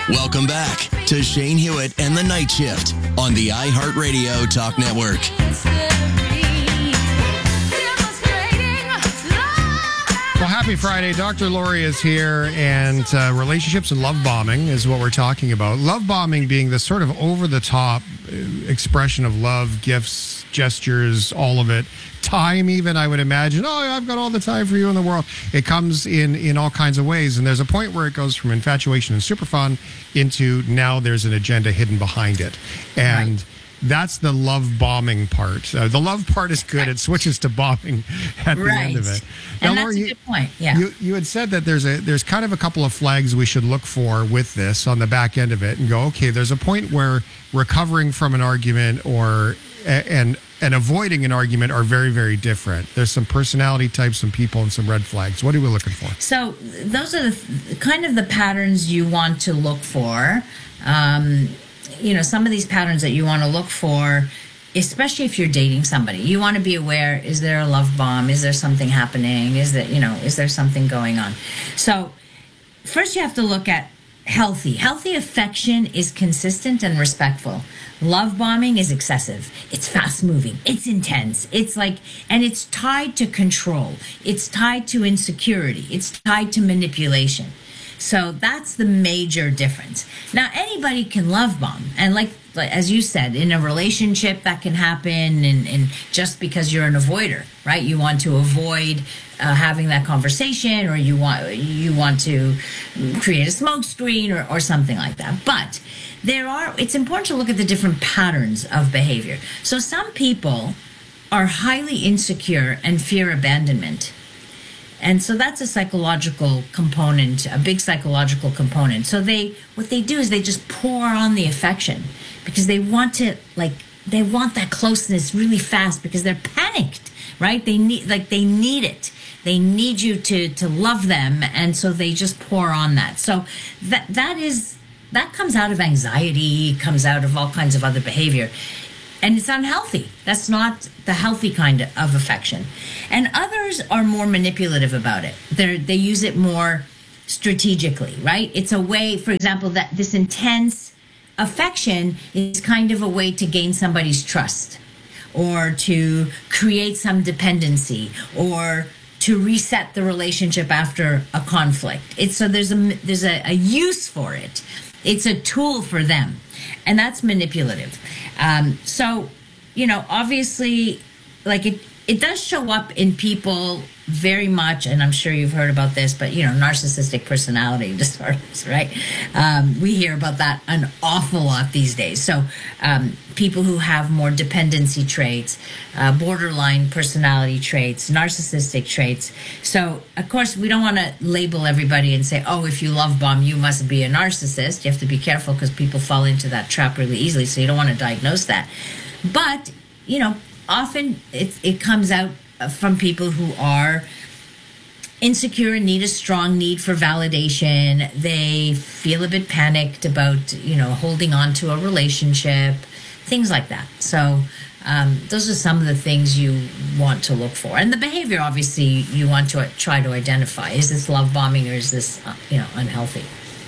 Welcome back to Shane Hewitt and the Night Shift on the iHeartRadio Talk Network. Well, happy Friday. Dr. Lori is here, and relationships and love bombing is what we're talking about. Love bombing being the sort of over-the-top expression of love, gifts, gestures, all of it. Time even, I would imagine. Oh, I've got all the time for you in the world. It comes in all kinds of ways, and there's a point where it goes from infatuation and super fun into now there's an agenda hidden behind it. And right. That's the love bombing part. The love part is good. Right. It switches to bombing at the end of it. Now, and that's a good point. Yeah. You had said that there's kind of a couple of flags we should look for with this on the back end of it and go, okay, there's a point where recovering from an argument and avoiding an argument are very, very different. There's some personality types, some people, and some red flags. What are we looking for? So those are kind of the patterns you want to look for. Some of these patterns that you want to look for, especially if you're dating somebody, you want to be aware, is there a love bomb? Is there something happening? Is there something going on? So first you have to look at healthy. Healthy affection is consistent and respectful. Love bombing is excessive. It's fast moving. It's intense. And it's tied to control. It's tied to insecurity. It's tied to manipulation. So that's the major difference. Now, anybody can love bomb. And like as you said, in a relationship that can happen and just because you're an avoider, right? You want to avoid having that conversation, or you want to create a smoke screen or something like that. But it's important to look at the different patterns of behavior. So some people are highly insecure and fear abandonment. And so that's a psychological component, a big psychological component. So what they do is they just pour on the affection because they want that closeness really fast because they're panicked, right? They need it. They need you to love them. And so they just pour on that. So that comes out of anxiety, comes out of all kinds of other behavior. And it's unhealthy. That's not the healthy kind of affection. And others are more manipulative about it. They use it more strategically, right? It's a way, for example, that this intense affection is kind of a way to gain somebody's trust or to create some dependency or to reset the relationship after a conflict. So there's a use for it. It's a tool for them. And that's manipulative. Obviously, it does show up in people very much, and I'm sure you've heard about this, but, narcissistic personality disorders, right? We hear about that an awful lot these days. So people who have more dependency traits, borderline personality traits, narcissistic traits. So, of course, we don't want to label everybody and say, oh, if you love bomb, you must be a narcissist. You have to be careful because people fall into that trap really easily, so you don't want to diagnose that. But, often it comes out from people who are insecure and need a strong need for validation. They feel a bit panicked about, holding on to a relationship, things like that. So those are some of the things you want to look for. And the behavior, obviously, you want to try to identify. Is this love bombing or is this, unhealthy?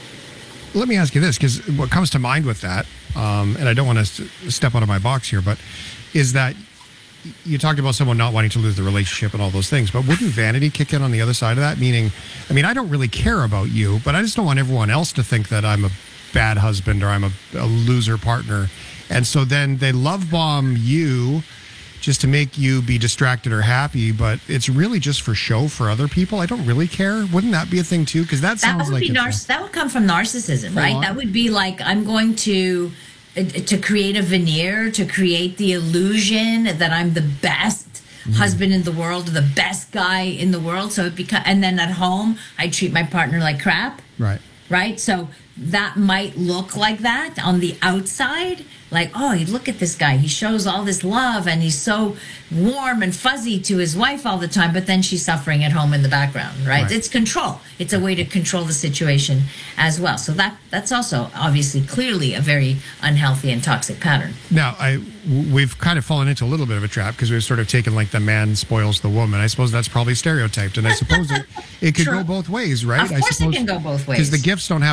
Let me ask you this, because what comes to mind with that, and I don't want to step out of my box here, but is that you talked about someone not wanting to lose the relationship and all those things, but wouldn't vanity kick in on the other side of that? Meaning, I don't really care about you, but I just don't want everyone else to think that I'm a bad husband or I'm a loser partner. And so then they love bomb you just to make you be distracted or happy, but it's really just for show for other people. I don't really care. Wouldn't that be a thing too? Because that sounds like that would come from narcissism, right? That would be like, I'm going to create a veneer, to create the illusion that I'm the best husband in the world, the best guy in the world. So and then at home, I treat my partner like crap. Right. So that might look like that on the outside. Like, oh, look at this guy. He shows all this love and he's so warm and fuzzy to his wife all the time, but then she's suffering at home in the background, right? It's control. It's a way to control the situation as well. So that's also obviously clearly a very unhealthy and toxic pattern. Now, we've kind of fallen into a little bit of a trap because we've sort of taken like the man spoils the woman. I suppose that's probably stereotyped, and I suppose it could go both ways, right? Of course it can go both ways. Because the gifts don't have to come in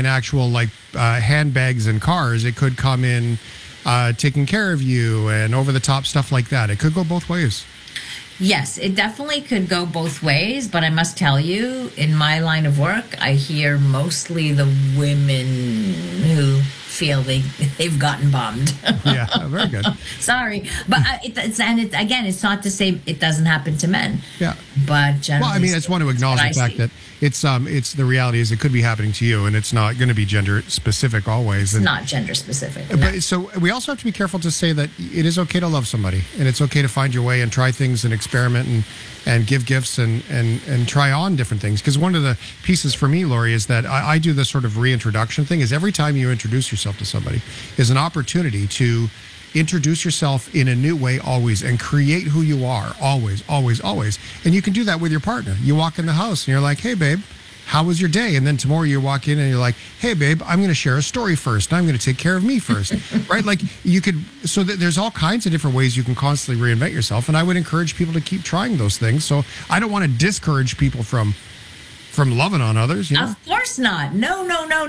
actual like handbags and cars. It could come in taking care of you and over the top stuff like that. It could go both ways. Yes, it definitely could go both ways, but I must tell you, in my line of work, I hear mostly the women who feel they've gotten bombed. Yeah, very good. Sorry, but it's not to say it doesn't happen to men. Yeah, but generally, well, I mean, I just want to acknowledge the fact that it's the reality is it could be happening to you, and it's not going to be gender specific always. It's not gender specific. No. But so we also have to be careful to say that it is okay to love somebody, and it's okay to find your way and try things and experiment and give gifts and try on different things. Because one of the pieces for me, Lori, is that I do this sort of reintroduction thing. Is every time you introduce yourself to somebody is an opportunity to introduce yourself in a new way always and create who you are always. And you can do that with your partner. You walk in the house and you're like, hey, babe, how was your day? And then tomorrow you walk in and you're like, hey, babe, I'm going to share a story first. And I'm going to take care of me first. Right? Like you could, so that there's all kinds of different ways you can constantly reinvent yourself. And I would encourage people to keep trying those things. So I don't want to discourage people from loving on others, you know? Of course not. No.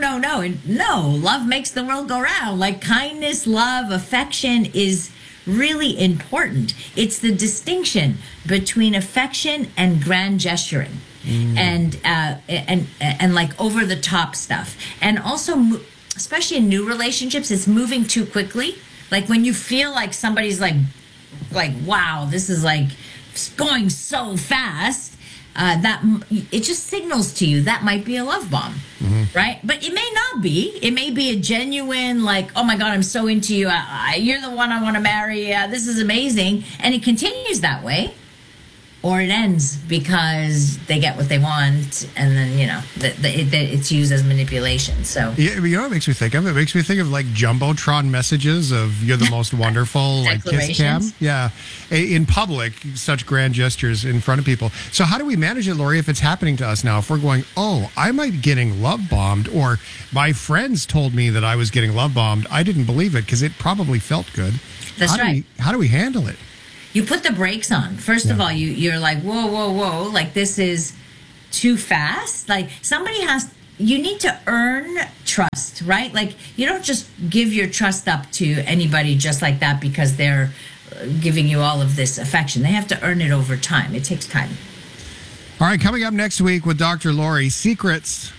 Love makes the world go round. Like kindness, love, affection is really important. It's the distinction between affection and grand gesturing and like over the top stuff. And also, especially in new relationships, it's moving too quickly. Like when you feel like somebody's like, wow, this is like going so fast. That it just signals to you that might be a love bomb, right? But it may not be. It may be a genuine, like, oh my God, I'm so into you. You're the one I want to marry. This is amazing. And it continues that way. Or it ends because they get what they want, and then, you know, it's used as manipulation. So yeah, you know what it makes me think of? It makes me think of like Jumbotron messages of "You're the most wonderful," like kiss cam. Yeah, in public, such grand gestures in front of people. So how do we manage it, Lori, if it's happening to us now? If we're going, oh, I might be getting love bombed, or my friends told me that I was getting love bombed. I didn't believe it because it probably felt good. That's right. How do we handle it? You put the brakes on. First of all, you're like, whoa. Like, this is too fast. Like, you need to earn trust, right? Like, you don't just give your trust up to anybody just like that because they're giving you all of this affection. They have to earn it over time. It takes time. All right, coming up next week with Dr. Lori, secrets.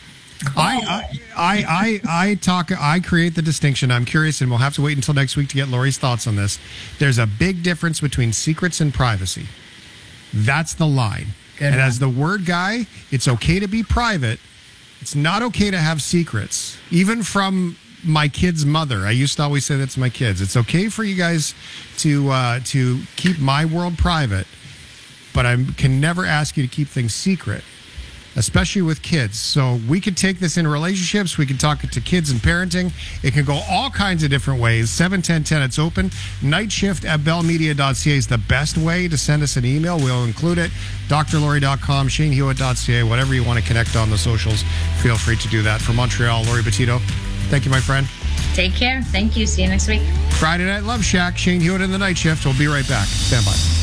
I create the distinction. I'm curious, and we'll have to wait until next week to get Lori's thoughts on this. There's a big difference between secrets and privacy. That's the line. And as the word guy, it's okay to be private. It's not okay to have secrets, even from my kid's mother. I used to always say that to my kids. It's okay for you guys to keep my world private, but I can never ask you to keep things secret, especially with kids. So we could take this in relationships. We can talk to kids and parenting. It can go all kinds of different ways. 71010, it's open. Nightshift@bellmedia.ca is the best way to send us an email. We'll include it. drlori.com, shanehewitt.ca, whatever you want to connect on the socials, feel free to do that. From Montreal, Lori Petito, thank you, my friend. Take care. Thank you. See you next week. Friday Night Love Shack, Shane Hewitt in the Night Shift. We'll be right back. Stand by.